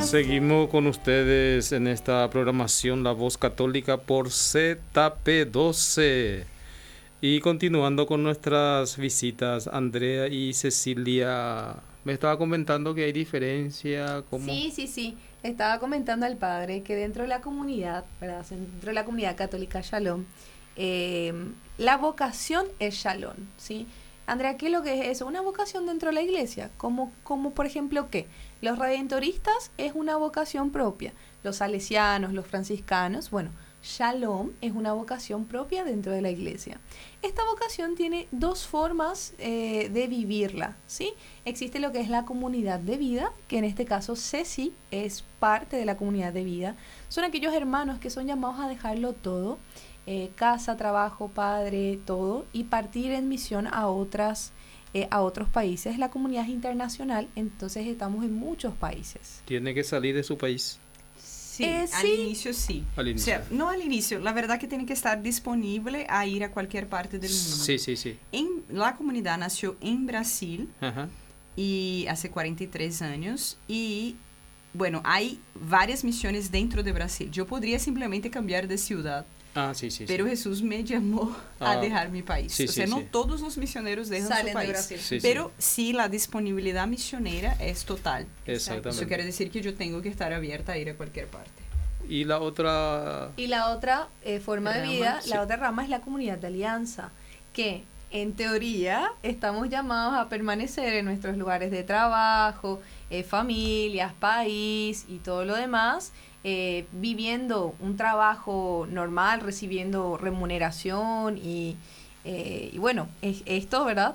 Seguimos con ustedes en esta programación La Voz Católica por ZP12. Y continuando con nuestras visitas, Andrea y Cecilia, me estaba comentando que hay diferencia, como... Sí. Estaba comentando al padre que dentro de la comunidad, ¿verdad? Dentro de la comunidad católica Shalom, la vocación es Shalom, ¿sí? Andrea, ¿qué es lo que es eso? Una vocación dentro de la iglesia, como por ejemplo, ¿qué? Los redentoristas es una vocación propia, los salesianos, los franciscanos, bueno, Shalom es una vocación propia dentro de la iglesia. Esta vocación tiene dos formas de vivirla, ¿sí? Existe lo que es la comunidad de vida, que en este caso Ceci es parte de la comunidad de vida. Son aquellos hermanos que son llamados a dejarlo todo, casa, trabajo, padre, todo, y partir en misión a otros países. La comunidad es internacional, entonces estamos en muchos países. Tiene que salir de su país. Sí, al inicio sí. Al inicio. O sea, no al inicio, la verdad que tiene que estar disponible a ir a cualquier parte del mundo. Sí. La comunidad nació en Brasil Ajá. y hace 43 años y bueno, hay varias misiones dentro de Brasil. Yo podría simplemente cambiar de ciudad. Sí. Pero Jesús me llamó a dejar mi país. No todos los misioneros dejan Salen su país. de Brasil. Pero sí, la disponibilidad misionera es total. Exactamente. Eso quiere decir que yo tengo que estar abierta a ir a cualquier parte. Y la otra... Forma de vida, la otra rama es la comunidad de alianza, que en teoría estamos llamados a permanecer en nuestros lugares de trabajo, familias, país y todo lo demás, viviendo un trabajo normal, recibiendo remuneración y bueno, esto, ¿verdad?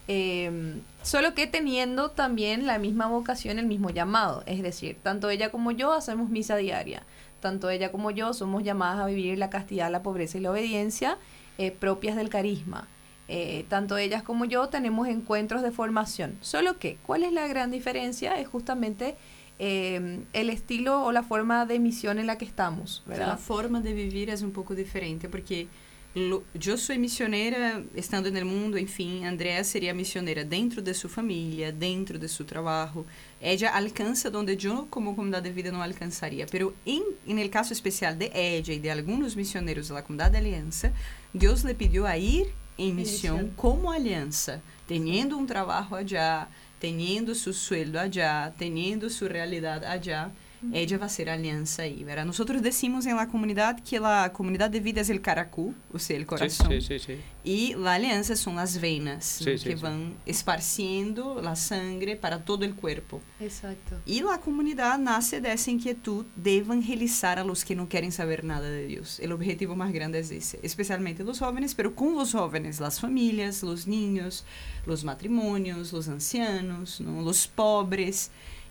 Solo que teniendo también la misma vocación, el mismo llamado, es decir, tanto ella como yo hacemos misa diaria, tanto ella como yo somos llamadas a vivir la castidad, la pobreza y la obediencia propias del carisma. Tanto ellas como yo tenemos encuentros de formación, solo que, ¿cuál es la gran diferencia? Es justamente el estilo o la forma de misión en la que estamos, ¿verdad? La forma de vivir es un poco diferente, porque yo soy misionera estando en el mundo, enfim, Andrea sería misionera dentro de su familia, dentro de su trabajo. Ella alcanza donde yo como comunidad de vida no alcanzaría, pero en el caso especial de ella y de algunos misioneros de la comunidad de alianza, Dios le pidió a ir en misión como alianza, teniendo un trabajo allá, teniendo su sueldo allá, teniendo su realidad allá. Ella va a ser alianza ahí, ¿verdad? Nosotros decimos en la comunidad que la comunidad de vida es el caracú, o sea, el corazón. Sí. Y la alianza son las venas, ¿no? Que van esparciendo la sangre para todo el cuerpo. Exacto. Y la comunidad nace de esa inquietud de evangelizar a los que no quieren saber nada de Dios. El objetivo más grande es ese, especialmente los jóvenes, pero con los jóvenes, las familias, los niños, los matrimonios, los ancianos, ¿no? Los pobres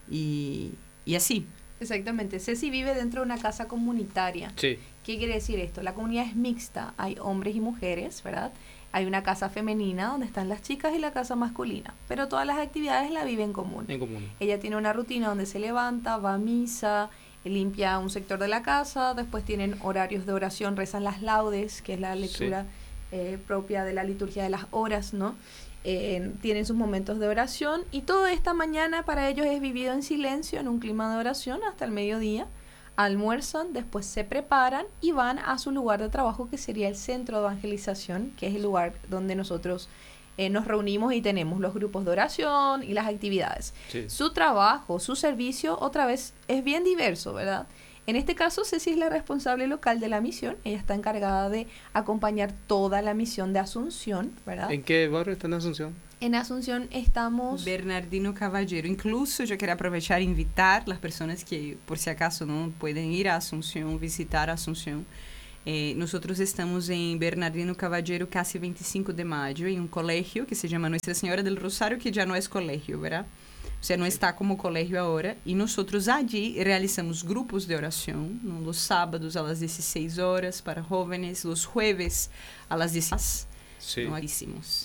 y así. Exactamente. Ceci vive dentro de una casa comunitaria. Sí. ¿Qué quiere decir esto? La comunidad es mixta. Hay hombres y mujeres, ¿verdad? Hay una casa femenina donde están las chicas y la casa masculina. Pero todas las actividades la vive en común. Ella tiene una rutina donde se levanta, va a misa, limpia un sector de la casa. Después tienen horarios de oración, rezan las laudes, que es la lectura propia de la liturgia de las horas, ¿no? Tienen sus momentos de oración y toda esta mañana para ellos es vivido en silencio, en un clima de oración hasta el mediodía. Almuerzan, después se preparan y van a su lugar de trabajo, que sería el centro de evangelización, que es el lugar donde nosotros nos reunimos y tenemos los grupos de oración y las actividades. Su trabajo, su servicio, otra vez, es bien diverso, ¿verdad? En este caso, Ceci es la responsable local de la misión. Ella está encargada de acompañar toda la misión de Asunción, ¿verdad? ¿En qué barrio está en Asunción? En Asunción estamos... Bernardino Caballero. Incluso yo quería aprovechar e invitar las personas que, por si acaso, no pueden ir a Asunción, visitar Asunción. Nosotros estamos en Bernardino Caballero, casi 25 de mayo, en un colegio que se llama Nuestra Señora del Rosario, que ya no es colegio, ¿verdad? O sea, no está como colegio ahora. Y nosotros allí realizamos grupos de oración, ¿no? Los sábados a las 16 horas para jóvenes, los jueves a las 16 horas. Sí. ¿No? Hicimos.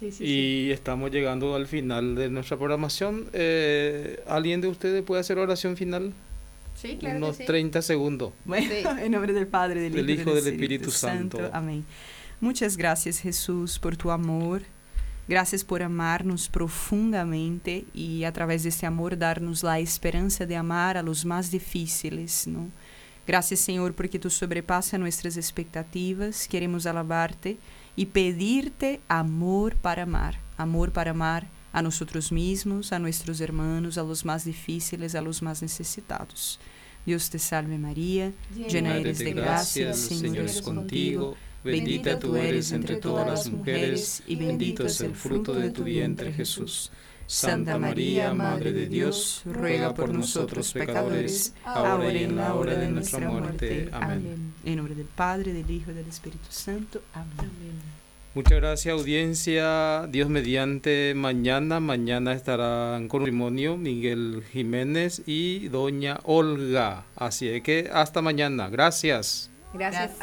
Y estamos llegando al final de nuestra programación. ¿Alguien de ustedes puede hacer oración final? Sí, claro. Unos 30 segundos. Bueno, en nombre del Padre, del Hijo y del Espíritu Santo. Amén. Muchas gracias, Jesús, por tu amor. Gracias por amarnos profundamente y a través de este amor darnos la esperanza de amar a los más difíciles, ¿no? Gracias, Señor, porque tú sobrepasas nuestras expectativas. Queremos alabarte y pedirte amor para amar a nosotros mismos, a nuestros hermanos, a los más difíciles, a los más necesitados. Dios te salve María, llena eres de gracia, el Señor es contigo. Bendita tú eres entre todas las mujeres, y bendito es el fruto de tu vientre, Jesús. Santa María, Madre de Dios, ruega por nosotros pecadores, ahora y en la hora de nuestra muerte. Amén. En nombre del Padre, del Hijo y del Espíritu Santo. Amén. Muchas gracias, audiencia. Dios mediante, mañana estarán con matrimonio Miguel Jiménez y doña Olga. Así es que hasta mañana. Gracias. Gracias.